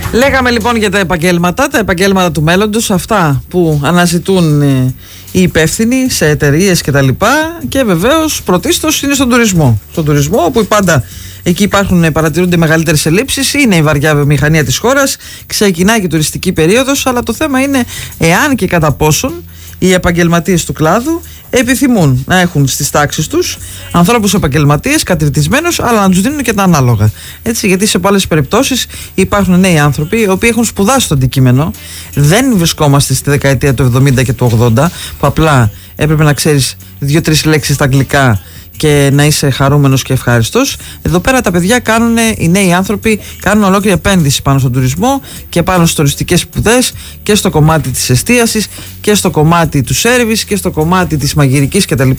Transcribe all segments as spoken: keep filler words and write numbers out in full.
Λέγαμε λοιπόν για τα επαγγέλματα, τα επαγγέλματα του μέλλοντος, αυτά που αναζητούν ε, οι υπεύθυνοι σε εταιρείες και τα λοιπά, και βεβαίως πρωτίστως είναι στον τουρισμό. Στον τουρισμό, όπου πάντα εκεί υπάρχουν, παρατηρούνται μεγαλύτερες ελλείψεις, είναι η βαριά βιομηχανία της χώρας, ξεκινάει και η τουριστική περίοδος, αλλά το θέμα είναι εάν και κατά πόσον οι επαγγελματίες του κλάδου επιθυμούν να έχουν στις τάξεις τους ανθρώπους επαγγελματίες, κατηρτισμένους, αλλά να τους δίνουν και τα ανάλογα. Έτσι, γιατί σε πολλές περιπτώσεις υπάρχουν νέοι άνθρωποι οι οποίοι έχουν σπουδάσει το αντικείμενο. Δεν βρισκόμαστε στη δεκαετία του εβδομήντα και του ογδόντα, που απλά έπρεπε να ξέρεις δύο-τρεις λέξεις στα αγγλικά και να είσαι χαρούμενος και ευχάριστος. Εδώ πέρα τα παιδιά κάνουν, οι νέοι άνθρωποι κάνουν ολόκληρη επένδυση πάνω στον τουρισμό και πάνω στις τουριστικές σπουδές και στο κομμάτι της εστίασης και στο κομμάτι του σέρβις και στο κομμάτι της μαγειρικής κτλ.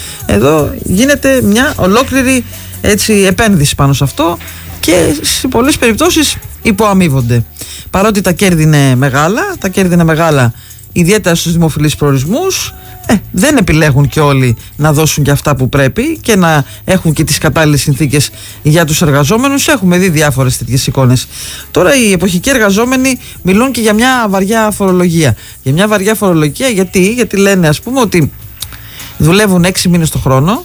Εδώ γίνεται μια ολόκληρη, έτσι, επένδυση πάνω σε αυτό και σε πολλές περιπτώσεις υποαμείβονται. Παρότι τα κέρδη είναι μεγάλα, τα κέρδη είναι μεγάλα ιδιαίτερα στους δημοφιλείς προορισμούς, ε, δεν επιλέγουν και όλοι να δώσουν και αυτά που πρέπει και να έχουν και τις κατάλληλες συνθήκες για τους εργαζόμενους. Έχουμε δει διάφορες τέτοιες εικόνες. Τώρα οι εποχικοί εργαζόμενοι μιλούν και για μια βαριά φορολογία. Για μια βαριά φορολογία γιατί, γιατί λένε, ας πούμε, ότι δουλεύουν έξι μήνες το χρόνο,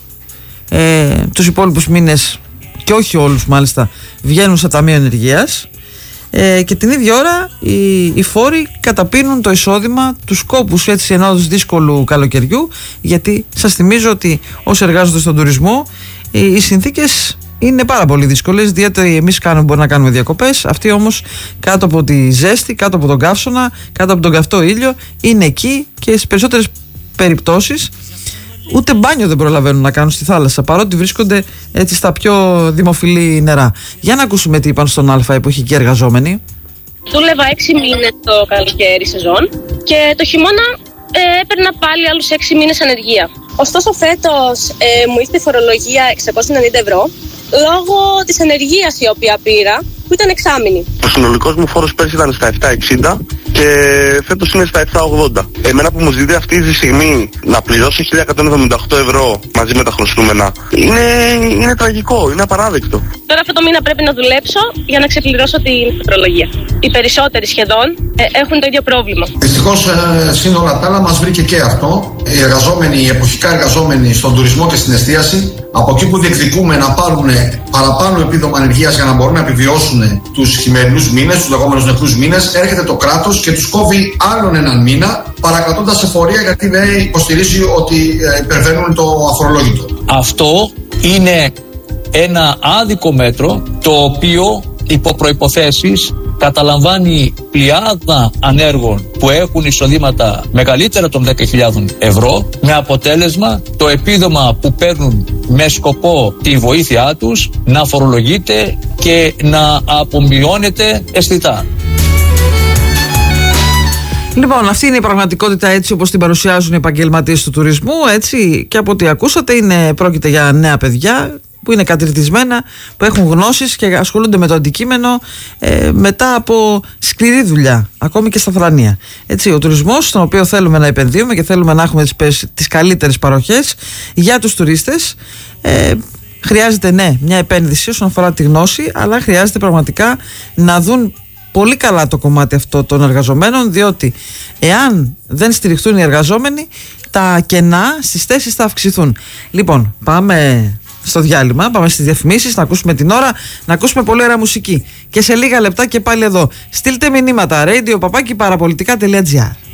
ε, τους υπόλοιπους μήνες, και όχι όλους μάλιστα, βγαίνουν σε ταμείο ενεργείας. Ε, και την ίδια ώρα οι, οι φόροι καταπίνουν το εισόδημα, τους κόπους έτσι ενός δύσκολου καλοκαιριού, γιατί σας θυμίζω ότι όσοι εργάζονται στον τουρισμό οι, οι συνθήκες είναι πάρα πολύ δύσκολες, διότι εμείς κάνουμε, μπορεί να κάνουμε διακοπές, αυτοί όμως κάτω από τη ζέστη, κάτω από τον καύσωνα, κάτω από τον καυτό ήλιο είναι εκεί και στις περισσότερες περιπτώσεις ούτε μπάνιο δεν προλαβαίνουν να κάνουν στη θάλασσα, παρότι βρίσκονται έτσι στα πιο δημοφιλή νερά. Για να ακούσουμε τι είπαν στον Α εποχικοί εργαζόμενοι. Δούλευα έξι μήνες το καλοκαίρι σεζόν και το χειμώνα ε, έπαιρνα πάλι άλλους έξι μήνες ανεργία. Ωστόσο φέτος ε, μου ήρθε η φορολογία εξακόσια ενενήντα ευρώ λόγω της ανεργίας η οποία πήρα, που ήταν εξάμηνη. Ο συνολικός μου φόρος πέρσι ήταν στα επτά εξήντα και φέτος είναι στα επτά ογδόντα. Εμένα που μου ζητεί αυτή τη στιγμή να πληρώσω χίλια εκατόν εβδομήντα οκτώ ευρώ μαζί με τα χρωστούμενα είναι, είναι τραγικό, είναι απαράδεκτο. Τώρα αυτό το μήνα πρέπει να δουλέψω για να ξεπληρώσω την φορολογία. Οι περισσότεροι σχεδόν ε, έχουν το ίδιο πρόβλημα. Δυστυχώς ε, σύνολα τα άλλα μας βρήκε και αυτό. Οι εργαζόμενοι, οι εποχικά εργαζόμενοι στον τουρισμό και στην εστίαση, από εκεί που διεκδικούμε να πάρουν παραπάνω επίδομα ανεργίας για να μπορούν να επιβιώσουν τους χειμερινούς μήνες, τους λεγόμενους νεκρούς μήνες, έρχεται το κράτος και τους κόβει άλλον έναν μήνα, παρακρατώντας εφορία γιατί δεν υποστηρίζει ότι υπερβαίνουν το αφορολόγητο. Αυτό είναι ένα άδικο μέτρο, το οποίο υπό προϋποθέσεις καταλαμβάνει πλειάδα ανέργων που έχουν εισοδήματα μεγαλύτερα των δέκα χιλιάδες ευρώ, με αποτέλεσμα το επίδομα που παίρνουν με σκοπό τη βοήθειά τους να φορολογείται και να απομειώνεται αισθητά. Λοιπόν, αυτή είναι η πραγματικότητα έτσι όπως την παρουσιάζουν οι επαγγελματίες του τουρισμού, έτσι, και από ό,τι ακούσατε είναι, πρόκειται για νέα παιδιά που είναι κατηρτισμένα, που έχουν γνώσεις και ασχολούνται με το αντικείμενο ε, μετά από σκληρή δουλειά, ακόμη και στα θρανία. Έτσι, ο τουρισμός, στον οποίο θέλουμε να επενδύουμε και θέλουμε να έχουμε τις, τις καλύτερες παροχές για τους τουρίστες, ε, χρειάζεται, ναι, μια επένδυση όσον αφορά τη γνώση, αλλά χρειάζεται πραγματικά να δουν πολύ καλά το κομμάτι αυτό των εργαζομένων, διότι εάν δεν στηριχτούν οι εργαζόμενοι, τα κενά στις θέσεις θα αυξηθούν. Λοιπόν, πάμε στο διάλειμμα, πάμε στις διαφημίσεις, να ακούσουμε την ώρα, να ακούσουμε πολύ ωραία μουσική. Και σε λίγα λεπτά και πάλι εδώ. Στείλτε μηνύματα radio παπάκι παραπολιτικά τελεία τζι άρ.